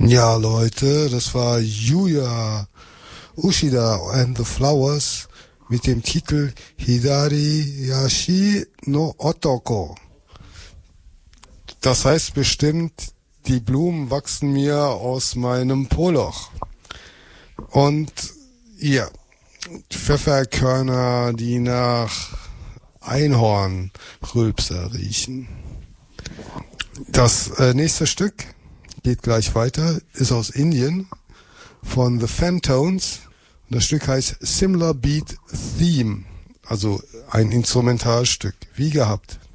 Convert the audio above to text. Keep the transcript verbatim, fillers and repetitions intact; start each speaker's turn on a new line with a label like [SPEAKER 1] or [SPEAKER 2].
[SPEAKER 1] Ja, Leute, das war Yuya Ushida and the Flowers mit dem Titel Hidari Yashi no Otoko. Das heißt bestimmt, die Blumen wachsen mir aus meinem Poloch. Und ja, Pfefferkörner, die nach Einhornrülpser riechen. Das äh, nächste Stück geht gleich weiter, ist aus Indien von The Phantones. Das Stück heißt Similar Beat Theme, also ein Instrumentalstück, wie gehabt.